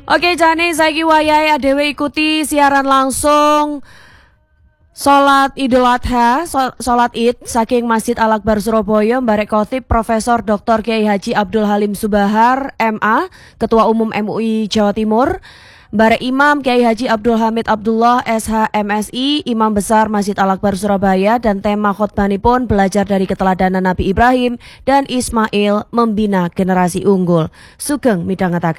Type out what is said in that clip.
Oke, jane saiki wayahe adewe ikuti siaran langsung Salat Idul Adha, salat Id saking Masjid Al Akbar Surabaya, Mbarek Khotib Profesor Dr. Kiai Haji Abdul Halim Subahar, MA, Ketua Umum MUI Jawa Timur, Mbarek Imam Kiai Haji Abdul Hamid Abdullah SH MSI, Imam Besar Masjid Al Akbar Surabaya, dan tema khotbanipun belajar dari keteladanan Nabi Ibrahim dan Ismail membina generasi unggul. Sugeng midhangetaken.